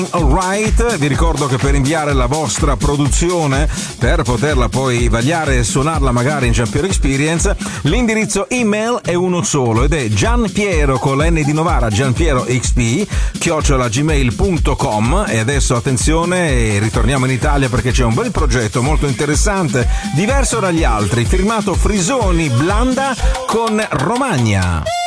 Alright, vi ricordo che per inviare la vostra produzione, per poterla poi vagliare e suonarla magari in Giampiero Experience, l'indirizzo email è uno solo ed è Gianpiero con la N di Novara, gianpieroxp@gmail.com. E adesso attenzione, ritorniamo in Italia perché c'è un bel progetto molto interessante, diverso dagli altri, firmato Frisoni Blanda con Romagna.